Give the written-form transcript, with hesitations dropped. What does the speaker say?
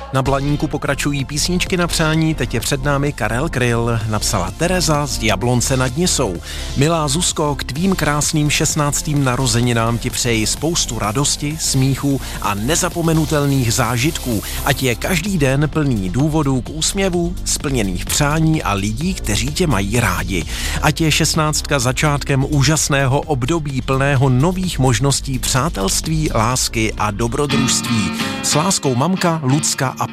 Na Blaníku pokračují písničky na přání, teď je před námi Karel Kryl, napsala Tereza z Jablonce nad Nisou. Milá Zuzko, k tvým krásným 16. narozeninám ti přeji spoustu radosti, smíchu a nezapomenutelných zážitků, ať je každý den plný důvodů k úsměvu, splněných přání a lidí, kteří tě mají rádi. Ať je 16. začátkem úžasného období plného nových možností přátelství, lásky a dobrodružství. S láskou mamka, Lucka a